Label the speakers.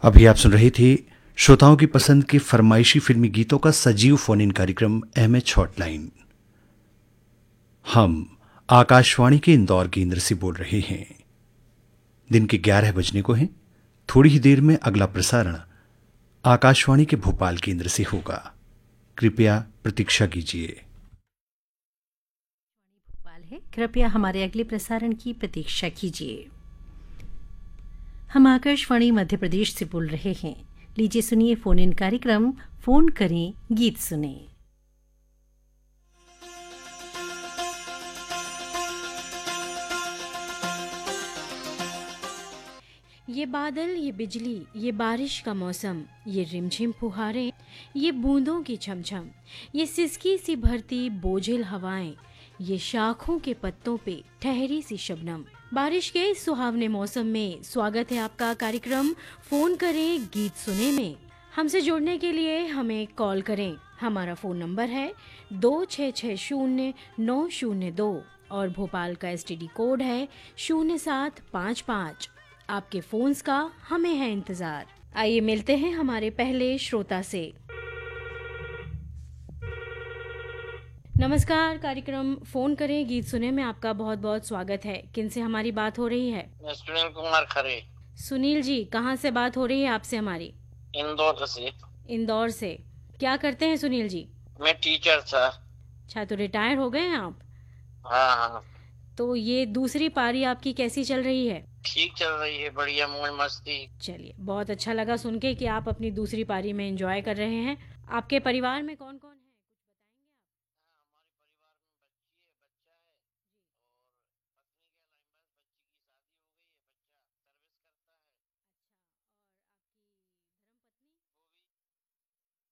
Speaker 1: अभी आप सुन रही थी श्रोताओं की पसंद के फरमाइशी फिल्मी गीतों का सजीव फोन इन कार्यक्रम एमएच हॉटलाइन। हम आकाशवाणी के इंदौर केंद्र से बोल रहे हैं। दिन के 11 बजने को हैं। थोड़ी ही देर में अगला प्रसारण आकाशवाणी के भोपाल केंद्र से होगा। कृपया प्रतीक्षा कीजिए।
Speaker 2: भोपाल है, कृपया हमारे अगले प्रसारण की प्रतीक्षा कीजिए। हम आकाशवाणी मध्य प्रदेश से बोल रहे हैं। लीजिए सुनिए फोन इन कार्यक्रम फोन करें गीत सुने।
Speaker 3: ये बादल, ये बिजली, ये बारिश का मौसम, ये रिमझिम फुहारें, ये बूंदों की छमछम, ये सिसकी सी भरती बोझिल हवाएं, ये शाखों के पत्तों पे ठहरी सी शबनम। बारिश के इस सुहावने मौसम में स्वागत है आपका कार्यक्रम फोन करें गीत सुने में। हमसे जुड़ने के लिए हमें कॉल करें। हमारा फ़ोन नंबर है 2660-902 और भोपाल का STD कोड है 0755। आपके फ़ोन्स का हमें है इंतज़ार। आइए मिलते हैं हमारे पहले श्रोता से। नमस्कार, कार्यक्रम फ़ोन करें गीत सुने में आपका बहुत बहुत स्वागत है। किनसे हमारी बात हो रही है?
Speaker 4: मैं सुनील कुमार खरे।
Speaker 3: सुनील जी, कहाँ से बात हो रही है आपसे हमारी?
Speaker 4: इंदौर से।
Speaker 3: इंदौर से। क्या करते हैं सुनील जी?
Speaker 4: मैं टीचर था।
Speaker 3: अच्छा, तो रिटायर हो गए हैं आप?
Speaker 4: हाँ।
Speaker 3: तो ये दूसरी पारी आपकी कैसी चल रही है?
Speaker 4: ठीक चल रही है, बढ़िया, मौज मस्ती।
Speaker 3: चलिए, बहुत अच्छा लगा सुन के कि आप अपनी दूसरी पारी में एंजॉय कर रहे हैं। आपके परिवार में कौन कौन है?